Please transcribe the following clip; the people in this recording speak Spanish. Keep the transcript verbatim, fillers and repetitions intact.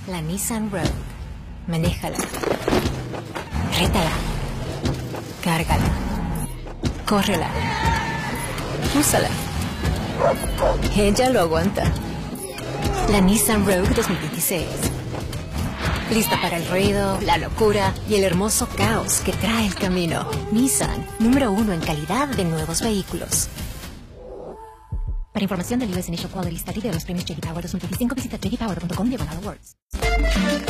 La Nissan Rogue. Manéjala. Rétala. Cárgala. Córrela. Úsala. Ella lo aguanta. La Nissan Rogue dos mil veintiséis. Lista para el ruido, la locura y el hermoso caos que trae el camino. Nissan, número uno en calidad de nuevos vehículos. Para información del U S Initial Quality Study de los premios J D Power dos mil veinticinco, visita j d power punto com diagonal awards.